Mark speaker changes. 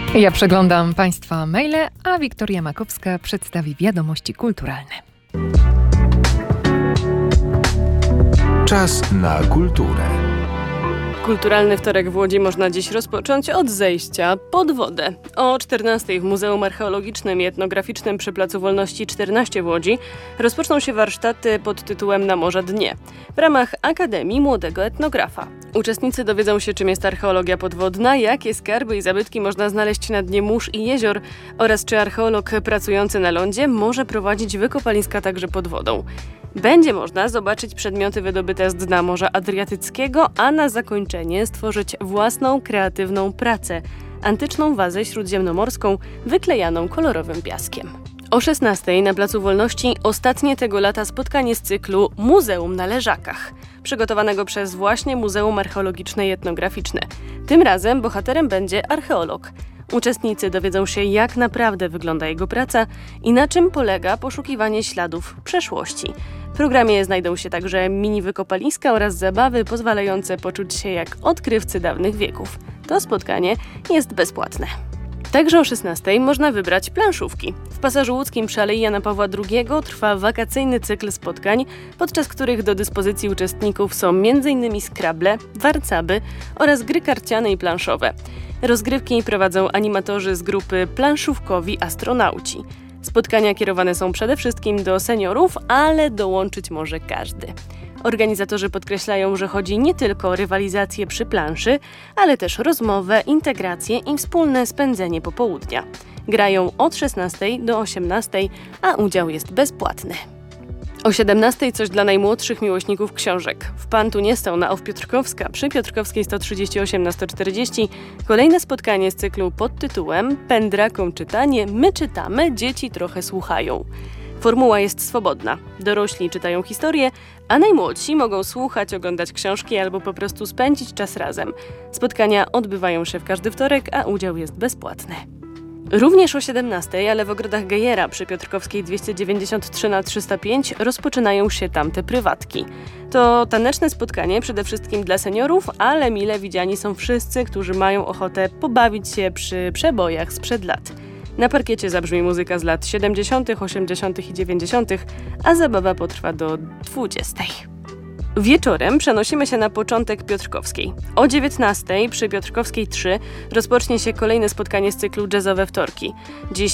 Speaker 1: Ja przeglądam Państwa maile, a Wiktoria Makowska przedstawi wiadomości kulturalne.
Speaker 2: Czas na kulturę.
Speaker 3: Kulturalny wtorek w Łodzi można dziś rozpocząć od zejścia pod wodę. O 14:00 w Muzeum Archeologicznym i Etnograficznym przy Placu Wolności 14 w Łodzi rozpoczną się warsztaty pod tytułem Na morza dnie w ramach Akademii Młodego Etnografa. Uczestnicy dowiedzą się, czym jest archeologia podwodna, jakie skarby i zabytki można znaleźć na dnie mórz i jezior oraz czy archeolog pracujący na lądzie może prowadzić wykopaliska także pod wodą. Będzie można zobaczyć przedmioty wydobyte z dna Morza Adriatyckiego, a na zakończenie stworzyć własną, kreatywną pracę – antyczną wazę śródziemnomorską wyklejaną kolorowym piaskiem. O 16:00 na Placu Wolności ostatnie tego lata spotkanie z cyklu Muzeum na Leżakach, przygotowanego przez właśnie Muzeum Archeologiczne i Etnograficzne. Tym razem bohaterem będzie archeolog. Uczestnicy dowiedzą się, jak naprawdę wygląda jego praca i na czym polega poszukiwanie śladów przeszłości. W programie znajdą się także mini wykopaliska oraz zabawy pozwalające poczuć się jak odkrywcy dawnych wieków. To spotkanie jest bezpłatne. Także o 16:00 można wybrać planszówki. W Pasażu Łódzkim przy Alei Jana Pawła II trwa wakacyjny cykl spotkań, podczas których do dyspozycji uczestników są m.in. skrable, warcaby oraz gry karciane i planszowe. Rozgrywki prowadzą animatorzy z grupy Planszówkowi Astronauci. Spotkania kierowane są przede wszystkim do seniorów, ale dołączyć może każdy. Organizatorzy podkreślają, że chodzi nie tylko o rywalizację przy planszy, ale też rozmowę, integrację i wspólne spędzenie popołudnia. Grają od 16:00 do 18:00, a udział jest bezpłatny. O 17:00 coś dla najmłodszych miłośników książek. W Pantu nie stał na OFF Piotrkowska przy Piotrkowskiej 138 na 140 kolejne spotkanie z cyklu pod tytułem Pędrakom czytanie, my czytamy, dzieci trochę słuchają. Formuła jest swobodna. Dorośli czytają historię, a najmłodsi mogą słuchać, oglądać książki albo po prostu spędzić czas razem. Spotkania odbywają się w każdy wtorek, a udział jest bezpłatny. Również o 17:00, ale w ogrodach Gejera przy Piotrkowskiej 293 na 305 rozpoczynają się tamte prywatki. To taneczne spotkanie przede wszystkim dla seniorów, ale mile widziani są wszyscy, którzy mają ochotę pobawić się przy przebojach sprzed lat. Na parkiecie zabrzmi muzyka z lat 70., 80. i 90., a zabawa potrwa do 20:00. Wieczorem przenosimy się na początek Piotrkowskiej. O 19:00 przy Piotrkowskiej 3 rozpocznie się kolejne spotkanie z cyklu Jazzowe Wtorki. Dziś